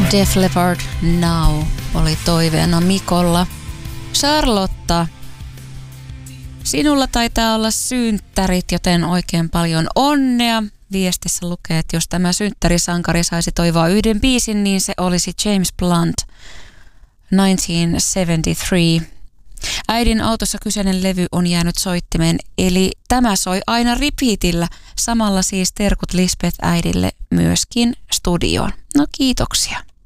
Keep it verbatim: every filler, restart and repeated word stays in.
Def Leppard Now oli toiveena Mikolla. Charlotta, sinulla taitaa olla synttärit, joten oikein paljon onnea. Viestissä lukee, että jos tämä synttärisankari saisi toivoa yhden biisin, niin se olisi James Blunt, tuhatyhdeksänsataaseitsemänkymmentäkolme. Äidin autossa kyseinen levy on jäänyt soittimeen, eli tämä soi aina repeatillä. Samalla siis terkut Lisbeth äidille myöskin studioon. No kiitoksia.